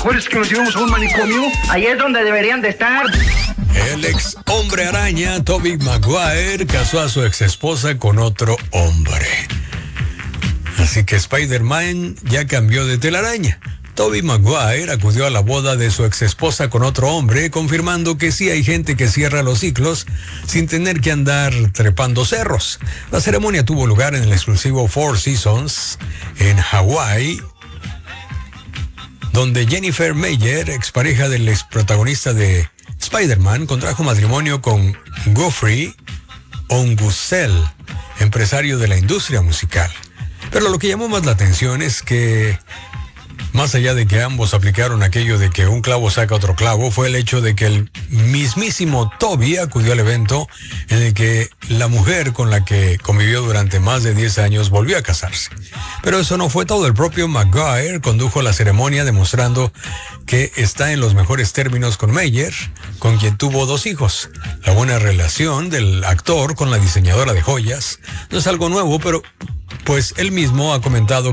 mejor es que nos llevemos a un manicomio. Ahí es donde deberían de estar. El ex hombre araña, Tobey Maguire, casó a su ex esposa con otro hombre. Así que Spider-Man ya cambió de telaraña. Tobey Maguire acudió a la boda de su ex esposa con otro hombre, confirmando que sí hay gente que cierra los ciclos sin tener que andar trepando cerros. La ceremonia tuvo lugar en el exclusivo Four Seasons en Hawái, donde Jennifer Meyer, expareja del ex protagonista de Spider-Man, contrajo matrimonio con Geoffrey Ongusel, empresario de la industria musical. Pero lo que llamó más la atención es que, más allá de que ambos aplicaron aquello de que un clavo saca otro clavo, fue el hecho de que el mismísimo Tobey acudió al evento en el que la mujer con la que convivió durante más de 10 años volvió a casarse. Pero eso no fue todo. El propio Maguire condujo la ceremonia demostrando que está en los mejores términos con Meyer, con quien tuvo 2 hijos. La buena relación del actor con la diseñadora de joyas no es algo nuevo, pero pues él mismo ha comentado